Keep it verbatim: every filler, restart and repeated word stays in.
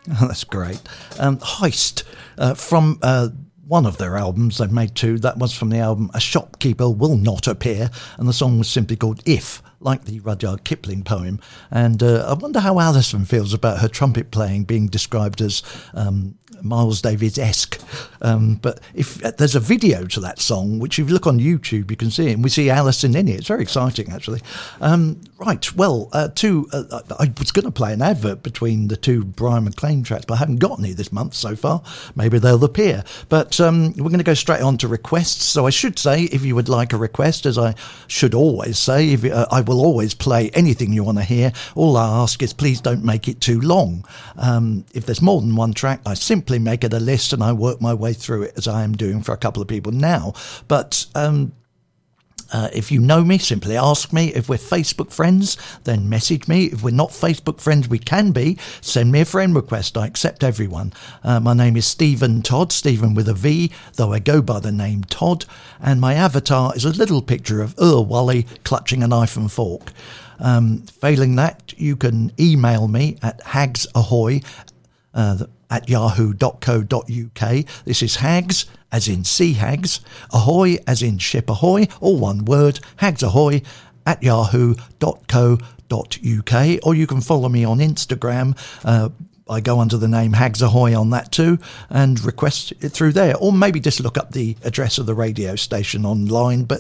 That's great. Um, Heist, uh, from uh, one of their albums, they've made two. That was from the album A Shopkeeper Will Not Appear, and the song was simply called If, like the Rudyard Kipling poem. And uh, I wonder how Alison feels about her trumpet playing being described as um, Miles Davis-esque. Um, but if uh, there's a video to that song, which if you look on YouTube, you can see it, and we see Alison in it. It's very exciting, actually. Um, right, well, uh, two, uh, I was going to play an advert between the two Brian McLean tracks, but I haven't got any this month so far. Maybe they'll appear. But um, we're going to go straight on to requests. So I should say, if you would like a request, as I should always say, if uh, I will always play anything you want to hear. All I ask is please don't make it too long. Um, if there's more than one track, I simply make it a list and I work my way through it, as I am doing for a couple of people now. But um, uh, if you know me, simply ask me. If we're Facebook friends, then message me. If we're not Facebook friends, we can be. Send me a friend request. I accept everyone. Uh, my name is Stephen Todd, Stephen with a V, though I go by the name Todd. And my avatar is a little picture of Earl Wally clutching a knife and fork. Um, failing that, you can email me at hagsahoy uh, at yahoo dot co dot uk. This is hags, as in sea hags, ahoy, as in ship ahoy, all one word, hagsahoy at yahoo dot co dot uk. Or you can follow me on Instagram. Uh, I go under the name Hags Ahoy on that too, and request it through there. Or maybe just look up the address of the radio station online. But